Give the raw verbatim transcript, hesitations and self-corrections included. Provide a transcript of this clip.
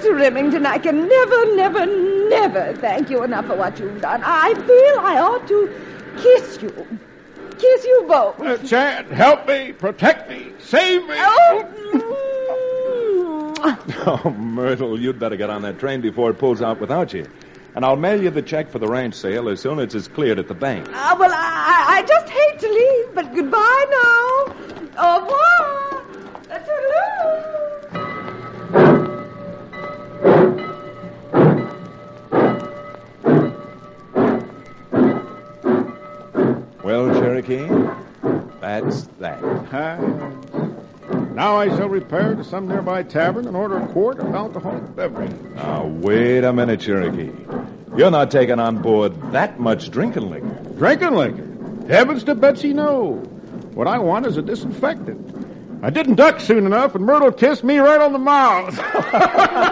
Mister Remington, I can never, never, never thank you enough for what you've done. I feel I ought to kiss you. Kiss you both. Uh, Chad, help me, protect me, save me. Oh. Oh, Myrtle, you'd better get on that train before it pulls out without you. And I'll mail you the check for the ranch sale as soon as it's cleared at the bank. Uh, well, I, I just hate to leave, but goodbye now. Au revoir. Toodaloo. Well, Cherokee, that's that. Uh, now I shall repair to some nearby tavern and order a quart of alcoholic beverage. Now, wait a minute, Cherokee. You're not taking on board that much drinking liquor. Drinking liquor? Heavens to Betsy, no. What I want is a disinfectant. I didn't duck soon enough, and Myrtle kissed me right on the mouth.